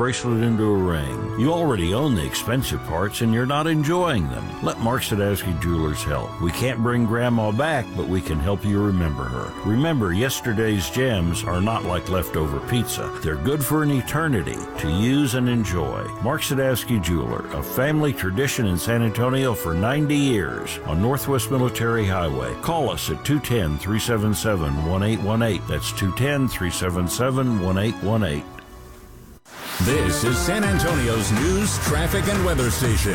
bracelet into a ring. You already own the expensive parts and you're not enjoying them. Let Mark Sadowski Jewelers help. We can't bring Grandma back, but we can help you remember her. Remember, yesterday's gems are not like leftover pizza. They're good for an eternity to use and enjoy. Mark Sadowski Jeweler, a family tradition in San Antonio for 90 years on Northwest Military Highway. Call us at 210-377-1818. That's 210-377-1818. This is San Antonio's news, traffic, and weather station.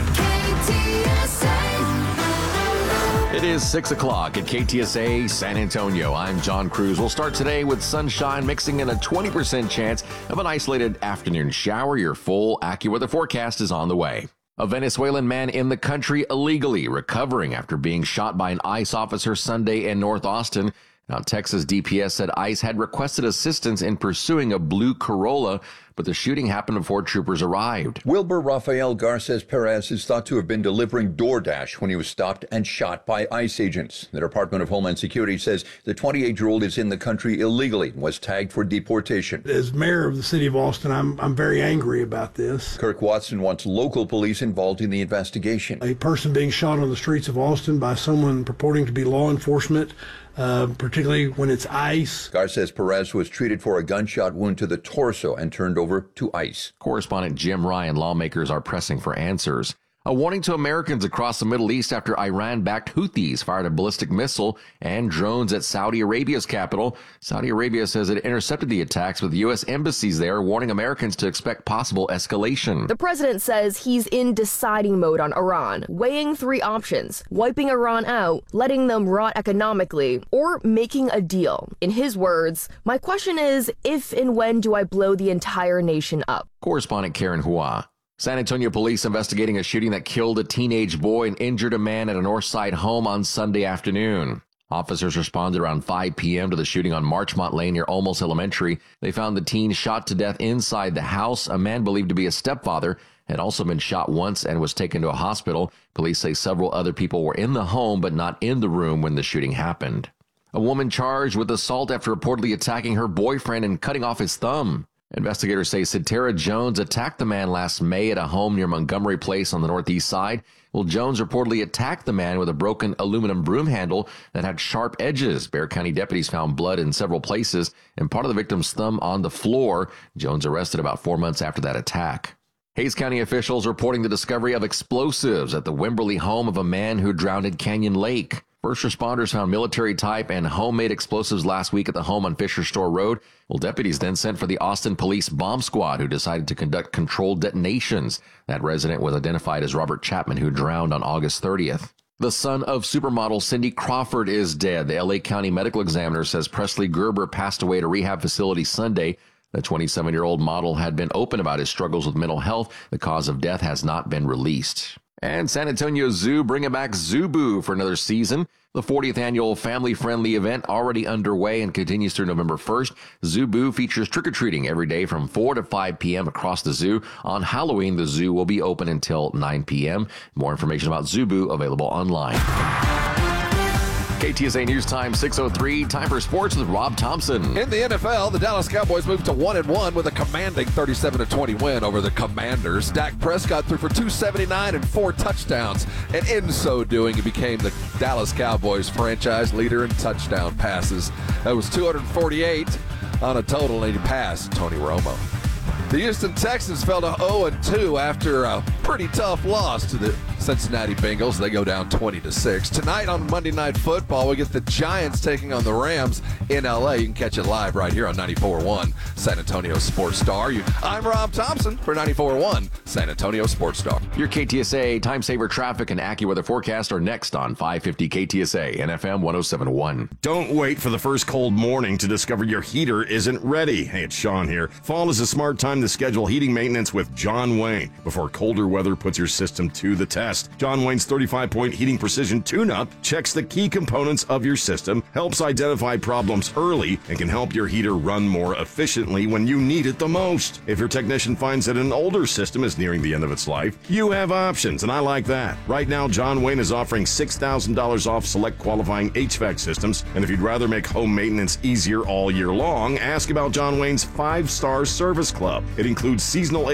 It is 6 o'clock at KTSA San Antonio. I'm John Cruz. We'll start today with sunshine mixing in a 20% chance of an isolated afternoon shower. Your full AccuWeather forecast is on the way. A Venezuelan man in the country illegally recovering after being shot by an ICE officer Sunday in North Austin. Now, Texas DPS said ICE had requested assistance in pursuing a blue Corolla, but the shooting happened before troopers arrived. Wilbur Rafael Garces Perez is thought to have been delivering DoorDash when he was stopped and shot by ICE agents. The Department of Homeland Security says the 28-year-old is in the country illegally and was tagged for deportation. As mayor of the city of Austin, I'm very angry about this. Kirk Watson wants local police involved in the investigation. A person being shot on the streets of Austin by someone purporting to be law enforcement, particularly when it's ICE. Garces Perez was treated for a gunshot wound to the torso and turned over to ICE. Correspondent Jim Ryan, lawmakers are pressing for answers. A warning to Americans across the Middle East after Iran-backed Houthis fired a ballistic missile and drones at Saudi Arabia's capital. Saudi Arabia says it intercepted the attacks with U.S. embassies there, warning Americans to expect possible escalation. The president says he's in deciding mode on Iran, weighing three options: wiping Iran out, letting them rot economically, or making a deal. In his words, "My question is, if and when do I blow the entire nation up?" Correspondent Karen Hua. San Antonio police investigating a shooting that killed a teenage boy and injured a man at a Northside home on Sunday afternoon. Officers responded around 5 p.m. to the shooting on Marchmont Lane near Olmos Elementary. They found the teen shot to death inside the house. A man believed to be a stepfather had also been shot once and was taken to a hospital. Police say several other people were in the home but not in the room when the shooting happened. A woman charged with assault after reportedly attacking her boyfriend and cutting off his thumb. Investigators say Cetera Jones attacked the man last May at a home near Montgomery Place on the northeast side. Well, Jones reportedly attacked the man with a broken aluminum broom handle that had sharp edges. Bexar County deputies found blood in several places and part of the victim's thumb on the floor. Jones arrested about 4 months after that attack. Hays County officials reporting the discovery of explosives at the Wimberley home of a man who drowned in Canyon Lake. First responders found military-type and homemade explosives last week at the home on Fisher Store Road. Well, deputies then sent for the Austin Police Bomb Squad, who decided to conduct controlled detonations. That resident was identified as Robert Chapman, who drowned on August 30th. The son of supermodel Cindy Crawford is dead. The L.A. County Medical Examiner says Presley Gerber passed away at a rehab facility Sunday. The 27-year-old model had been open about his struggles with mental health. The cause of death has not been released. And San Antonio Zoo bringing back Zoo-Boo for another season. The 40th annual family-friendly event already underway and continues through November 1st. Zoo-Boo features trick-or-treating every day from 4 to 5 p.m. across the zoo. On Halloween, the zoo will be open until 9 p.m. More information about Zoo-Boo available online. KTSA News Time 6:03. Time for sports with Rob Thompson. In the NFL, the Dallas Cowboys moved to 1-1 with a commanding 37-20 win over the Commanders. Dak Prescott threw for 279 and 4 touchdowns, and in so doing, he became the Dallas Cowboys franchise leader in touchdown passes. That was 248 on a total, and he passed Tony Romo. The Houston Texans fell to 0-2 after a pretty tough loss to the Cincinnati Bengals. They go down 20-6. Tonight on Monday Night Football, we get the Giants taking on the Rams in L.A. You can catch it live right here on 94.1 San Antonio Sports Star. I'm Rob Thompson for 94.1 San Antonio Sports Star. Your KTSA Time Saver Traffic and AccuWeather forecast are next on 550 KTSA and FM 107.1. Don't wait for the first cold morning to discover your heater isn't ready. Hey, it's Sean here. Fall is a smart time to schedule heating maintenance with John Wayne before colder weather puts your system to the test. John Wayne's 35-point heating precision tune-up checks the key components of your system, helps identify problems early, and can help your heater run more efficiently when you need it the most. If your technician finds that an older system is nearing the end of its life, you have options, and I like that. Right now, John Wayne is offering $6,000 off select qualifying HVAC systems, and if you'd rather make home maintenance easier all year long, ask about John Wayne's 5-star service club. It includes seasonal